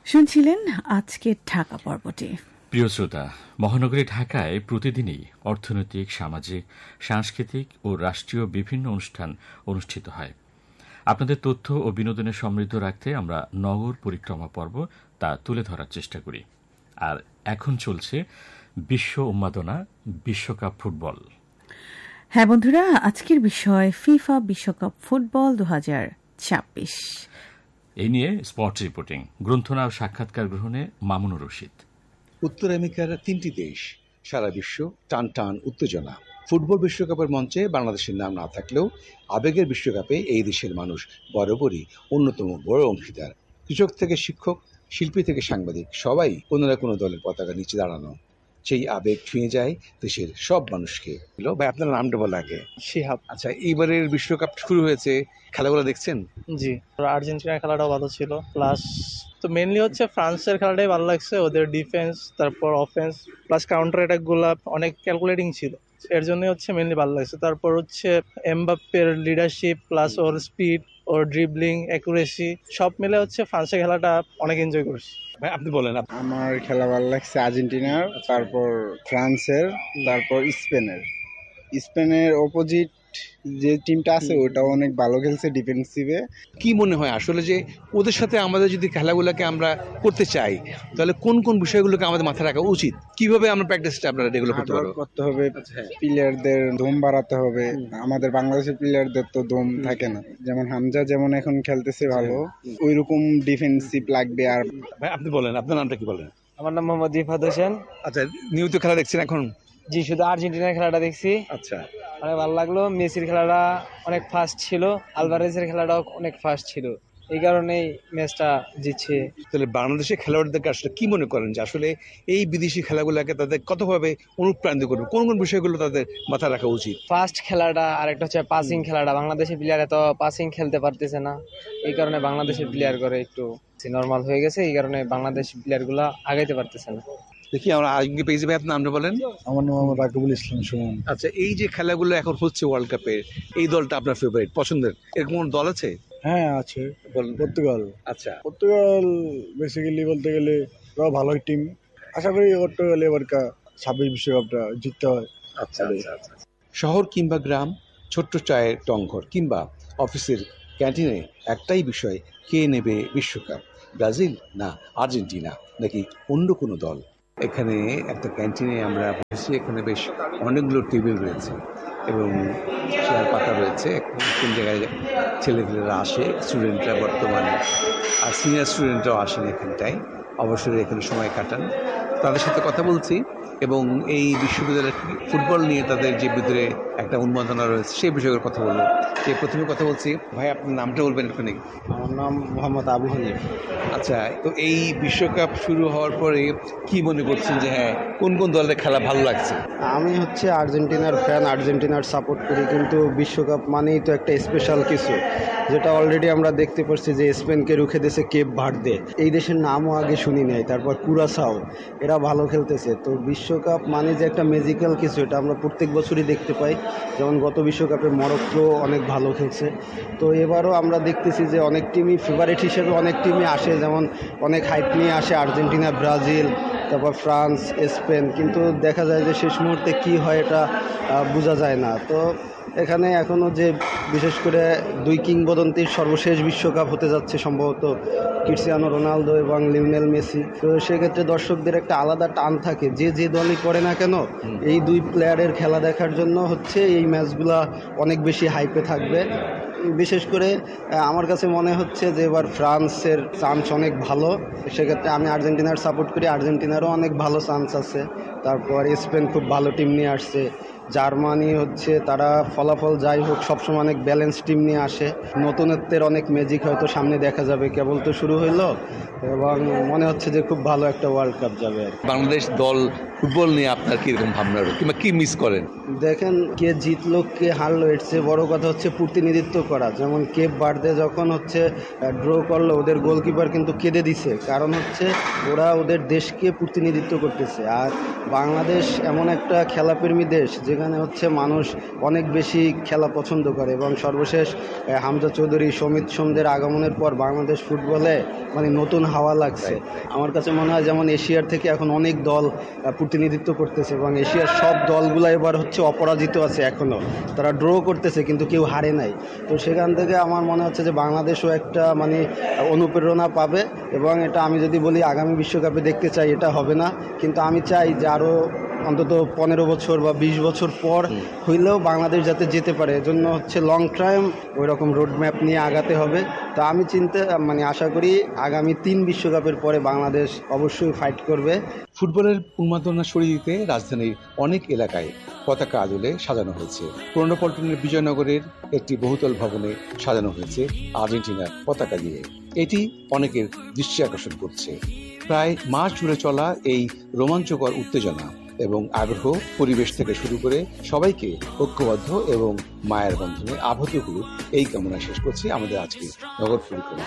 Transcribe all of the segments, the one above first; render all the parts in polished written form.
শুনছিলেন আজকের ঢাকা পর্বটি। প্রিয় শ্রোতা, মহানগরী ঢাকায় প্রতিদিনই অর্থনৈতিক, সামাজিক, সাংস্কৃতিক ও রাষ্ট্রীয় বিভিন্ন অনুষ্ঠান অনুষ্ঠিত হয়। আপনাদের তথ্য ও বিনোদনের সমৃদ্ধ রাখতে আমরা নগর পরিক্রমা পর্ব তা তুলে ধরার চেষ্টা করি। আর এখন চলছে বিশ্ব উন্মাদনা, বিশ্বকাপ ফুটবল। হ্যাঁ বন্ধুরা, আজকের বিষয় ফিফা বিশ্বকাপ ফুটবল 2026। এই নিয়ে স্পোর্টস রিপোর্টিং, গ্রন্থনা ও সাক্ষাৎকার গ্রহণে মামুনুর রশিদ। উত্তর আমেরিকার 3টি দেশ, সারা বিশ্ব টান টান উত্তেজনা। ফুটবল বিশ্বকাপের মঞ্চে বাংলাদেশের নাম না থাকলেও আবেগের বিশ্বকাপে এই দেশের মানুষ বরাবরই অন্যতম বড় অংশীদার। কৃষক থেকে শিক্ষক, শিল্পী থেকে সাংবাদিক, সবাই কোনো না কোনো দলের পতাকা নিচে দাঁড়ানো। সেই আবেগ ছুঁয়ে যায় দেশের সব মানুষকে। ভাই, আপনার নামটা বলা আগে। শিহাব। আচ্ছা, এইবারের বিশ্বকাপ শুরু হয়েছে, খেলাগুলো দেখছেন? জি, আর্জেন্টিনার খেলাটাও ভালো ছিল। প্লাস তো মেনলি হচ্ছে ফ্রান্সের খেলাটাই ভালো লাগছে, ওদের ডিফেন্স, তারপর অফেন্স প্লাস কাউন্টার অ্যাটাক গুলা অনেক ক্যালকুলেটিং ছিল, এর জন্য হচ্ছে মেনলি ভালো লাগছে। তারপর হচ্ছে এমবাপ্পের লিডারশিপ প্লাস ওর স্পিড, ওর ড্রিবলিং, অ্যাকুরেসি সব মিলে হচ্ছে ফ্রান্সের খেলাটা অনেক এনজয় করছি। ভাই, আপনি বলেন। আমার খেলা ভালো লাগছে আর্জেন্টিনার, তারপর ফ্রান্সের, তারপর স্পেনের অপোজিট যে টিমটা আছে ওটাও অনেক ভালো খেলছে ডিফেন্সিভে। কি মনে হয় আসলে যে ওদের সাথে আমাদের যদি খেলাগুলোকে আমরা করতে চাই তাহলে কোন কোন বিষয়গুলোকে আমাদের মাথায় রাখা উচিত? কিভাবে আমরা প্র্যাকটিসটা আপনারা ডেভেলপ করতে হবে, প্লেয়ারদের দম বাড়াতে হবে। আমাদের বাংলাদেশের প্লেয়ারদের তো দম থাকে না, যেমন হামজা যেমন এখন খেলতেছে ভালো, ওইরকম ডিফেন্সিভ লাগবে। আর ভাই, আপনি বলেন, আপনার নামটা কি বলেন? আমার নাম মোহাম্মদ রিফাত হোসেন। আচ্ছা, নিয়মিত খেলা দেখছেন এখন? জি, শুধু আর্জেন্টিনার খেলাটা দেখছি। আচ্ছা, অনেক ভালো লাগলো। মেসির খেলাটা অনেক ফাস্ট ছিল, আলভারেজের খেলাটাও অনেক ফাস্ট ছিল, এই কারণেই ম্যাচটা জিতছে। তাহলে বাংলাদেশের খেলোয়াড়দেরকে আসলে কি মনে করেন যে আসলে এই বিদেশি খেলাগুলোকে তাদের কতভাবে অনুপ্রাণিত করবে, কোন কোন বিষয়গুলো তাদের মাথায় রাখা উচিত? ফাস্ট খেলাটা আর একটা হচ্ছে পাসিং খেলাটা। বাংলাদেশের প্লেয়ার এত পাসিং খেলতে পারতেছে না, এই কারণে বাংলাদেশের প্লেয়ার করে একটু নর্মাল হয়ে গেছে, এই কারণে বাংলাদেশ প্লেয়ার গুলা আগাইতে পারতেছে না। দেখি আমরা আগে পেয়েছি। ভাই, আপনার নামটা বলেন। আমার নাম রাকিবুল ইসলাম সুমন। আচ্ছা, এই যে খেলাগুলো এখন হচ্ছে ওয়ার্ল্ড কাপের, এই দলটা আপনার ফেভারিট, পছন্দের, এরকম কোন দল আছে? হ্যাঁ আছে, পর্তুগাল। আচ্ছা, পর্তুগাল বেসিক্যালি বলতে গেলে ওরা ভালো টিম। আশা করি পর্তুগাল এবার 26 বিশ্বকাপটা জিততে হয়। আচ্ছা আচ্ছা আচ্ছা। শহর কিংবা গ্রাম, ছোট্ট চায়ের টংঘর কিংবা অফিসের ক্যান্টিনে একটাই বিষয়, কে নেবে বিশ্বকাপ? ব্রাজিল না আর্জেন্টিনা নাকি অন্য কোনো দল? এখানে একটা ক্যান্টিনে আমরা বসেছি, এখানে বেশ অনেকগুলো টেবিল রয়েছে এবং চেয়ার পাতা রয়েছে। কোন জায়গায় ছেলেপেলেরা আসে, স্টুডেন্টরা বর্তমানে, আর সিনিয়র স্টুডেন্টরাও আসেন এখানটায়, অবসরে এখানে সময় কাটান। তাদের সাথে কথা বলছি এবং এই বিশ্ববিদ্যালয়ের ফুটবল নিয়ে তাদের যে ভিতরে একটা উন্মাদনা রয়েছে সেই বিষয়ে কথা বলবো। যে প্রথমে কথা বলছি, ভাই আপনার নামটা বলবেন একটু? আমার নাম মোহাম্মদ আবু হানিফ। আচ্ছা, তো এই বিশ্বকাপ শুরু হওয়ার পরে কি মনে করছেন যে হ্যাঁ কোন কোন দলের খেলা ভালো লাগছে? আমি হচ্ছে আর্জেন্টিনার ফ্যান, আর্জেন্টিনার সাপোর্ট করি, কিন্তু বিশ্বকাপ মানেই তো একটা স্পেশাল কিছু, যেটা অলরেডি আমরা দেখতে পাচ্ছি যে স্পেনকে রুখে দিয়েছে কেপ ভার্দে। এই দেশের নামও আগে শুনি নাই, তারপর কুরাসাও, এরা ভালো খেলতেছে। তো বিশ্বকাপ মানে যে একটা ম্যাজিক্যাল কিছু, এটা আমরা প্রত্যেক বছরই দেখতে পাই। যেমন গত বিশ্বকাপে মরক্কো অনেক ভালো খেলছে, তো এবারও আমরা দেখতেছি যে অনেক টিমই ফেভারিট হিসেবে অনেক টিমই আসে, যেমন অনেক হাইপ নিয়ে আসে আর্জেন্টিনা, ব্রাজিল, তারপর ফ্রান্স, স্পেন, কিন্তু দেখা যায় যে শেষ মুহূর্তে কি হয় এটা বোঝা যায় না। তো এখানে এখনও যে বিশেষ করে দুই কিংবদন্তির সর্বশেষ বিশ্বকাপ হতে যাচ্ছে সম্ভবত, ক্রিস্টিয়ানো রোনালদো এবং লিওনেল মেসি। তো সেক্ষেত্রে দর্শকদের একটা আলাদা টান থাকে, যে দলই করে না কেন এই দুই প্লেয়ারের খেলা দেখার জন্য হচ্ছে এই ম্যাচগুলা অনেক বেশি হাইপে থাকবে। বিশেষ করে আমার কাছে মনে হচ্ছে যে এবার ফ্রান্সের চান্স অনেক ভালো, সেক্ষেত্রে আমি আর্জেন্টিনার সাপোর্ট করি, আর্জেন্টিনারও অনেক ভালো চান্স আছে। তারপর স্পেন খুব ভালো টিম নিয়ে আসছে, জার্মানি হচ্ছে তারা ফলাফল যাই হোক সবসময় অনেক ব্যালেন্স টিম নিয়ে আসে। নতুনত্বের অনেক ম্যাজিক হয়তো সামনে দেখা যাবে, কেবল তো শুরু হইলো এবং মনে হচ্ছে যে খুব ভালো একটা ওয়ার্ল্ড কাপ যাবে। বাংলাদেশ দল ফুটবল নিয়ে আপনার কিরকম ভাবনা কিংবা কি মিস করেন? দেখেন, কে জিতলো কে হারলো এর চেয়ে বড় কথা হচ্ছে প্রতিনিধিত্ব করা। যেমন কেপ ভার্দে যখন হচ্ছে ড্র করলো, ওদের গোলকিপার কিন্তু কেঁদে দিছে, কারণ হচ্ছে ওরা ওদের দেশকে প্রতিনিধিত্ব করতেছে। আর বাংলাদেশ এমন একটা খেলাপ্রেমী দেশ, যেখানে যেখানে হচ্ছে মানুষ অনেক বেশি খেলা পছন্দ করে, এবং সর্বশেষ হামজা চৌধুরী, সমিত সোমদের আগমনের পর বাংলাদেশ ফুটবলে মানে নতুন হাওয়া লাগছে। আমার কাছে মনে হয় যেমন এশিয়ার থেকে এখন অনেক দল প্রতিনিধিত্ব করতেছে, এবং এশিয়ার সব দলগুলো এবার হচ্ছে অপরাজিত আছে, এখনও তারা ড্র করতেছে কিন্তু কেউ হারে নাই। তো সেখান থেকে আমার মনে হচ্ছে যে বাংলাদেশও একটা মানে অনুপ্রেরণা পাবে, এবং এটা আমি যদি বলি আগামী বিশ্বকাপে দেখতে চাই এটা হবে না, কিন্তু আমি চাই যে আরও অন্তত 15 বছর বা 20 বছর পর হইলেও বাংলাদেশ যাতে যেতে পারে, এজন্য হচ্ছে লং টাইম ওই রকম রোডম্যাপ নিয়ে আগাতে হবে। তো আমি আশা করি আগামী 3 বিশ্বকাপের পরে বাংলাদেশ অবশ্যই ফাইট করবে। ফুটবলের উন্মাদনা সরিয়ে দিতে রাজধানীর অনেক এলাকায় পতাকা আদলে সাজানো হয়েছে। পুরনো পল্টনের বিজয়নগরের একটি বহুতল ভবনে সাজানো হয়েছে আর্জেন্টিনার পতাকা দিয়ে। এটি অনেকের দৃষ্টি আকর্ষণ করছে। প্রায় মাস জুড়ে চলা এই রোমাঞ্চকর উত্তেজনা এবং আগ্রহ পরিবেশ থেকে শুরু করে সবাইকে ঐক্যবদ্ধ এবং মায়ের বন্ধনে আবদ্ধ করুক, এই কামনা শেষ করছি আমাদের আজকে নগর পরিক্রমা।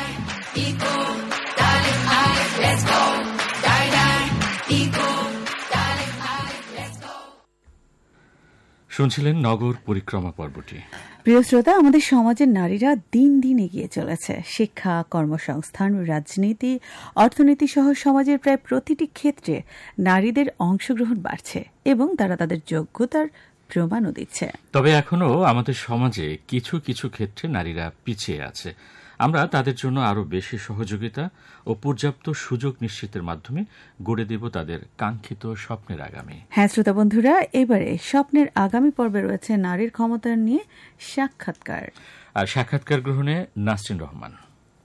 শুনছিলেন নগর পরিক্রমা পর্বটি। প্রিয় শ্রোতা, আমাদের সমাজের নারীরা দিন দিন এগিয়ে চলেছে। শিক্ষা, কর্মসংস্থান, রাজনীতি, অর্থনীতি সহ সমাজের প্রায় প্রতিটি ক্ষেত্রে নারীদের অংশগ্রহণ বাড়ছে এবং তারা তাদের যোগ্যতার প্রমাণও দিচ্ছে। তবে এখনও আমাদের সমাজে কিছু কিছু ক্ষেত্রে নারীরা পিছিয়ে আছে। আমরা তাদের জন্য আরও বেশি সহযোগিতা ও পর্যাপ্ত সুযোগ নিশ্চিতের মাধ্যমে গড়ে দেব তাদের কাঙ্ক্ষিত স্বপ্নের আগামী। হ্যাঁ শ্রোতা বন্ধুরা, এবারে স্বপ্নের আগামী পর্বে রয়েছে নারীর ক্ষমতা নিয়ে সাক্ষাৎকার। আর সাক্ষাৎকার গ্রহণে নাসরিন রহমান।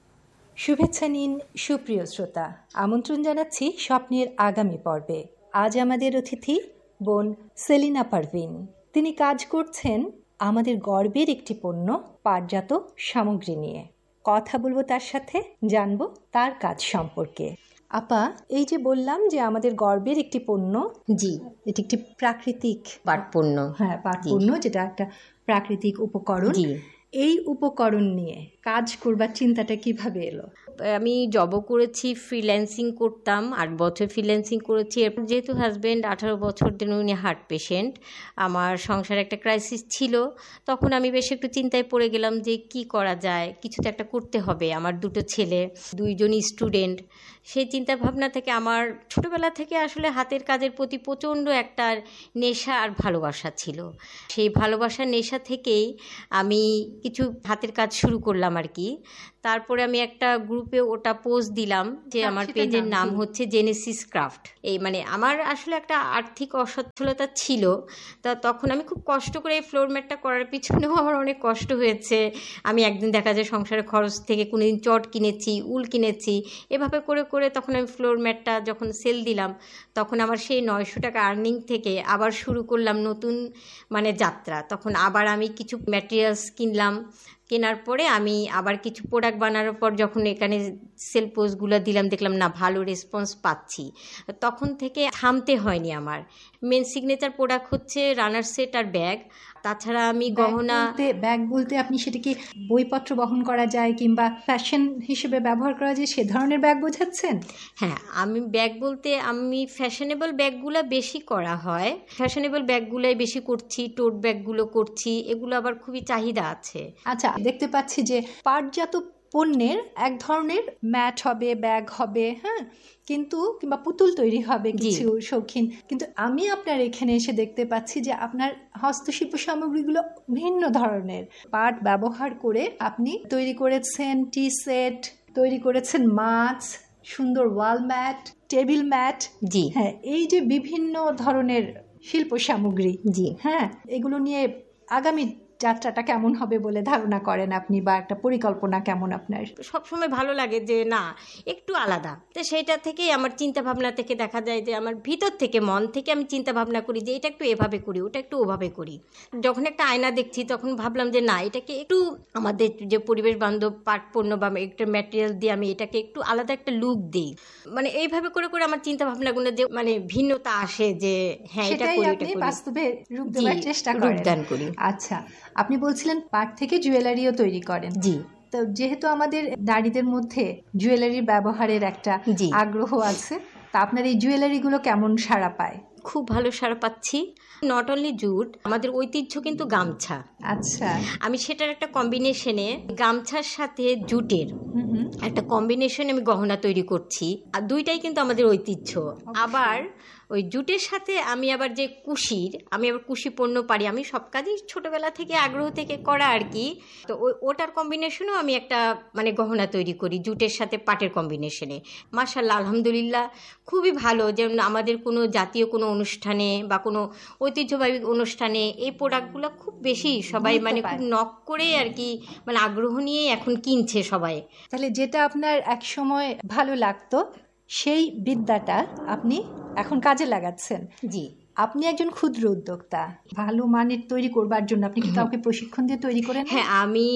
শুভেচ্ছা নিন সুপ্রিয় শ্রোতা, আমন্ত্রণ জানাচ্ছি স্বপ্নের আগামী পর্বে। আজ আমাদের অতিথি বোন সেলিনা পারভিন। তিনি কাজ করছেন আমাদের গর্বের একটি পণ্য পাটজাত সামগ্রী নিয়ে। কথা বলবো তার সাথে, জানবো তার কাজ সম্পর্কে। আপা, এই যে বললাম যে আমাদের গর্বের একটি পণ্য, জি, এটি একটি প্রাকৃতিক পাট পণ্য। হ্যাঁ, পাট পণ্য, যেটা একটা প্রাকৃতিক উপকরণ। এই উপকরণ নিয়ে কাজ করবার চিন্তাটা কিভাবে এলো? আমি জবও করেছি, ফ্রিল্যান্সিং করতাম, 8 বছর ফ্রিল্যান্সিং করেছি। এরপর যেহেতু হাজব্যান্ড 18 বছর দিন উনি হার্ট পেশেন্ট, আমার সংসারে একটা ক্রাইসিস ছিল, তখন আমি বেশ একটু চিন্তায় পড়ে গেলাম যে কি করা যায়, কিছু তো একটা করতে হবে। আমার 2 ছেলে, 2জনই স্টুডেন্ট। সেই চিন্তা ভাবনা থেকে আমার ছোটোবেলা থেকে আসলে হাতের কাজের প্রতি প্রচণ্ড একটা নেশা আর ভালোবাসা ছিল। সেই ভালোবাসার নেশা থেকেই আমি কিছু হাতের কাজ শুরু করলাম আর কি। তারপরে আমি একটা গ্রুপে ওটা পোস্ট দিলাম যে আমার পেজের নাম হচ্ছে জেনেসিস ক্রাফট। এই আমার আসলে একটা আর্থিক অসচ্ছলতা ছিল, তা তখন আমি খুব কষ্ট করে এই ফ্লোর ম্যাটটা করার পিছনেও আমার অনেক কষ্ট হয়েছে। আমি একদিন দেখা যায় সংসারের খরচ থেকে কোনোদিন চট কিনেছি, উল কিনেছি, এভাবে করে করে তখন আমি ফ্লোর ম্যাটটা যখন সেল দিলাম, তখন আমার সেই 900 টাকা আর্নিং থেকে আবার শুরু করলাম নতুন যাত্রা। তখন আবার আমি কিছু ম্যাটেরিয়ালস কিনলাম, কেনার পরে আমি আবার কিছু প্রোডাক্ট বানানোর পর যখন এখানে সেল পোস্টগুলো দিলাম, দেখলাম না ভালো রেসপন্স পাচ্ছি। তখন থেকে থামতে হয়নি আমার। মেন সিগনেচার প্রোডাক্ট হচ্ছে রানার সেট আর ব্যাগ। তাছাড়া আমি গহনা। ব্যাগ বলতে আপনি সেটাকে বইপত্র বহন করা যায় কিংবা ফ্যাশন হিসেবে ব্যবহার করা যায় সে ধরনের ব্যাগ বোঝাচ্ছেন? হ্যাঁ, আমি ব্যাগ বলতে আমি ফ্যাশনেবল ব্যাগগুলো বেশি করা হয়, ফ্যাশনেবল ব্যাগগুলোই বেশি করছি, টোট ব্যাগগুলো করছি, এগুলো আবার খুবই চাহিদা আছে। আচ্ছা, দেখতে পাচ্ছি যে পাটজাত পণ্যের এক ধরনের ম্যাট হবে, ব্যাগ হবে, হ্যাঁ, কিন্তু কিংবা পুতুল তৈরি হবে কিছু শৌখিন। কিন্তু আমি আপনার এখানে এসে দেখতে পাচ্ছি যে আপনার হস্তশিল্প সামগ্রীগুলো ভিন্ন ধরনের। পাট ব্যবহার করে আপনি তৈরি করেছেন টি সেট, তৈরি করেছেন মাছ, সুন্দর ওয়াল ম্যাট, টেবিল ম্যাট। জি হ্যাঁ, এই যে বিভিন্ন ধরনের শিল্প সামগ্রী, জি হ্যাঁ, এগুলো নিয়ে আগামী যাত্রাটা কেমন হবে বলে ধারণা করেন আপনি, বা একটা পরিকল্পনা কেমন আপনার? সবসময় ভালো লাগে যে না একটু আলাদা, তো সেইটা থেকেই আমার চিন্তা ভাবনা থেকে দেখা যায় যে আমার ভিতর থেকে মন থেকে আমি চিন্তা ভাবনা করি যে এটা একটু এভাবে করি, ওটা একটু ওভাবে করি। যখন একটা আয়না দেখছি তখন ভাবলাম যে না এটাকে একটু আমাদের যে পরিবেশ বান্ধব পাট পণ্য বা একটা ম্যাটেরিয়াল দিয়ে আমি এটাকে একটু আলাদা একটা লুক দিই। এইভাবে করে করে আমার চিন্তা ভাবনাগুলো যে ভিন্নতা আসে যে হ্যাঁ এটা করি, এটা করি, বাস্তবে রূপ দেওয়ার চেষ্টা করেন, রূপদান করি। আচ্ছা, আপনি বলছিলেন পাট থেকে জুয়েলারিও তৈরি করেন। জি, তো যেহেতু আমাদের নারীদের মধ্যে জুয়েলারির ব্যবহারের একটা আগ্রহ আছে, তা আপনার এই জুয়েলারিগুলো কেমন সাড়া পায়? খুব ভালো সাড়া পাচ্ছি। নট অনলি জুট, আমাদের ঐতিহ্য কিন্তু গামছা। আচ্ছা, আমি সেটার একটা কম্বিনেশনে গামছার সাথে জুটের একটা কম্বিনেশনে আমি গহনা তৈরি করছি, আর দুইটাই কিন্তু আমাদের ঐতিহ্য। আবার ওই জুটের সাথে আমি আবার যে আমি আবার কুশি পণ্য পারি, আমি সব কাজই ছোটবেলা থেকে আগ্রহ থেকে করা আর কি। তো ওটার কম্বিনেশনেও আমি একটা মানে গহনা তৈরি করি জুটের সাথে পাটের কম্বিনেশনে। মাশাআল্লাহ, আলহামদুলিল্লাহ, খুবই ভালো। যেমন আমাদের কোনো জাতীয় কোনো অনুষ্ঠানে বা কোনো ঐতিহ্যবাহী অনুষ্ঠানে এই প্রোডাক্টগুলো খুব বেশি সবাই মানে খুব নক করে আর কি, মানে আগ্রহ নিয়ে এখন কিনছে সবাই। তাহলে যেটা আপনার এক সময় ভালো লাগতো সেই বিদ্যাটা আপনি এখন কাজে লাগাচ্ছেন। জি, আপনি একজন ক্ষুদ্র উদ্যোক্তা, ভালো মানের তৈরি করবার জন্য আপনি কি কাউকে প্রশিক্ষণ দিয়ে তৈরি করেন? হ্যাঁ,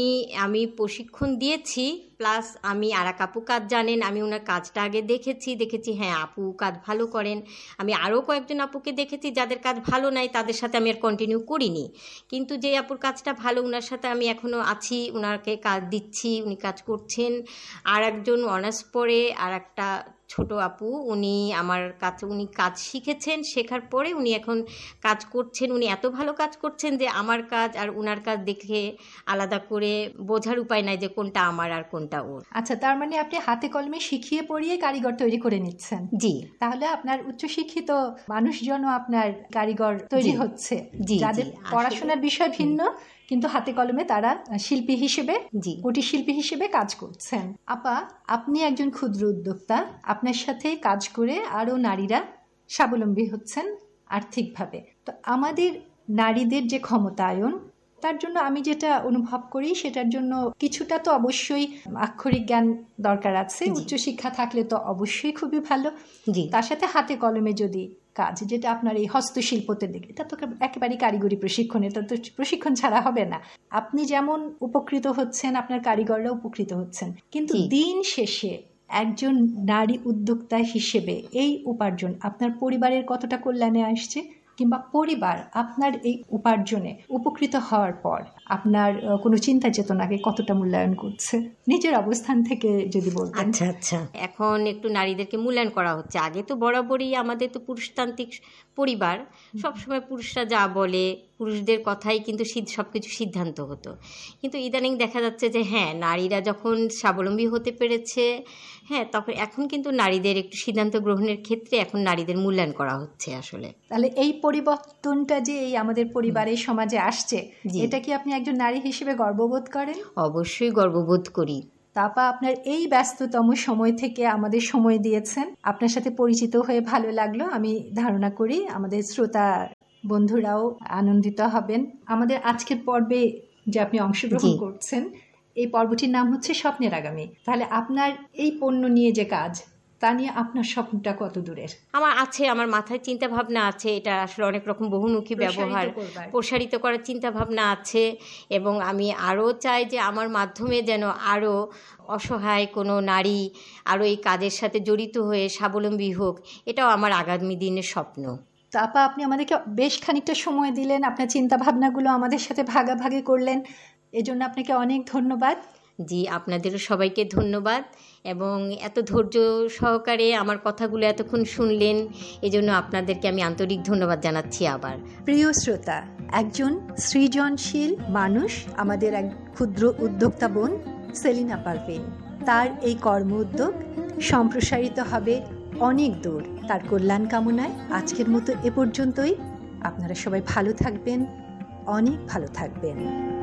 আমি প্রশিক্ষণ দিয়েছি, প্লাস আমি আর এক আপু কাজ জানেন, আমি ওনার কাজটা আগে দেখেছি হ্যাঁ আপু কাজ ভালো করেন। আমি আরও কয়েকজন আপুকে দেখেছি যাদের কাজ ভালো নাই, তাদের সাথে আমি আর কন্টিনিউ করিনি, কিন্তু যে আপুর কাজটা ভালো ওনার সাথে আমি এখনও আছি, ওনাকে কাজ দিচ্ছি, উনি কাজ করছেন। আর একজন অনার্স পরে আর একটা ছোট আপু, উনি আমার কাছে উনি কাজ শিখেছেন, শেখার পরে উনি এখন কাজ করছেন। উনি এত ভালো কাজ করছেন যে আমার কাজ আর উনার কাজ দেখে আলাদা করে বোঝার উপায় নাই যে কোনটা আমার আর কোনটা ওর। আচ্ছা, তার মানে আপনি হাতে কলমে শিখিয়ে পড়িয়ে কারিগর তৈরি করে নিচ্ছেন। জি, তাহলে আপনার উচ্চশিক্ষিত মানুষজনও আপনার কারিগর তৈরি হচ্ছে, যাদের পড়াশোনার বিষয় ভিন্ন কিন্তু হাতে কলমে তারা শিল্পী হিসেবে, কুটির শিল্পী হিসেবে কাজ করছেন। আপা, আপনি একজন ক্ষুদ্র উদ্যোক্তা, আপনার সাথে কাজ করে আরো নারীরা স্বাবলম্বী হচ্ছেন আর্থিকভাবে। তো আমাদের নারীদের যে ক্ষমতায়ন, তার জন্য আমি যেটা অনুভব করি সেটার জন্য কিছুটা তো অবশ্যই আক্ষরিক জ্ঞান দরকার আছে, উচ্চশিক্ষা থাকলে তো অবশ্যই খুবই ভালো। তার সাথে হাতে কলমে যদি কাজ, যেটা আপনার এই হস্তশিল্পতে দিকে, এটা তো একেবারে কারিগরি প্রশিক্ষণ, এটা তো প্রশিক্ষণ ছাড়া হবে না। আপনি যেমন উপকৃত হচ্ছেন, আপনার কারিগররা উপকৃত হচ্ছেন, কিন্তু দিন শেষে একজন নারী উদ্যোক্তা হিসেবে এই উপার্জন আপনার পরিবারের কতটা কল্যাণে আসছে, কিংবা পরিবার আপনার এই উপার্জনে উপকৃত হওয়ার পর আপনার কোনো চিন্তা চেতনাকে কতটা মূল্যায়ন করছে, নিজের অবস্থান থেকে যদি বলতেন। আচ্ছা, এখন একটু নারীদেরকে মূল্যায়ন করা হচ্ছে। আগে তো বরাবরই আমাদের তো পুরুষতান্ত্রিক পরিবার, সবসময় পুরুষরা যা বলে পুরুষদের কথাই কিন্তু সবকিছু সিদ্ধান্ত হতো। কিন্তু ইদানিং দেখা যাচ্ছে যে হ্যাঁ, নারীরা যখন স্বাবলম্বী হতে পেরেছে, হ্যাঁ, তখন এখন কিন্তু নারীদের একটু সিদ্ধান্ত গ্রহণের ক্ষেত্রে এখন নারীদের মূল্যায়ন করা হচ্ছে আসলে। তাহলে এই পরিবর্তনটা যে এই আমাদের পরিবারের সমাজে আসছে, এটা কি আপনি একজন নারী হিসেবে গর্ববোধ করেন? অবশ্যই গর্ববোধ করি। তাপা, আপনার এই ব্যস্ততম সময় থেকে আমাদের সময় দিয়েছেন, আপনার সাথে পরিচিত হয়ে ভালো লাগলো। আমি ধারণা করি আমাদের শ্রোতা বন্ধুরাও আনন্দিত হবেন। আমাদের আজকের পর্বে যে আপনি অংশগ্রহণ করছেন, এই পর্বটির নাম হচ্ছে স্বপ্নের আগামী। তাহলে আপনার এই পণ্য নিয়ে যে কাজ, তা নিয়ে আপনার স্বপ্নটা কত দূরের? আমার মাথায় চিন্তা ভাবনা আছে, এটা আসলে অনেক রকম বহুমুখী ব্যবহার, প্রসারিত করার চিন্তা ভাবনা আছে, এবং আমি আরও চাই যে আমার মাধ্যমে যেন আরও অসহায় কোনো নারী আরও এই কাজের সাথে জড়িত হয়ে স্বাবলম্বী হোক, এটাও আমার আগামী দিনের স্বপ্ন। তাপা, আপনি আমাদেরকে বেশ খানিকটা সময় দিলেন, আপনার চিন্তা ভাবনাগুলো আমাদের সাথে ভাগাভাগি করলেন, এজন্য আপনাকে অনেক ধন্যবাদ। জি, আপনাদেরও সবাইকে ধন্যবাদ, এবং এত ধৈর্য সহকারে আমার কথাগুলো এতক্ষণ শুনলেন, এজন্য আপনাদেরকে আমি আন্তরিক ধন্যবাদ জানাচ্ছি। আবার প্রিয় শ্রোতা, একজন সৃজনশীল মানুষ, আমাদের এক ক্ষুদ্র উদ্যোক্তা বোন সেলিনা পারভিন, তার এই কর্ম উদ্যোগ সম্প্রসারিত হবে অনেক দূর। তার কল্যাণ কামনায় আজকের মতো এ পর্যন্তই। আপনারা সবাই ভালো থাকবেন, অনেক ভালো থাকবেন।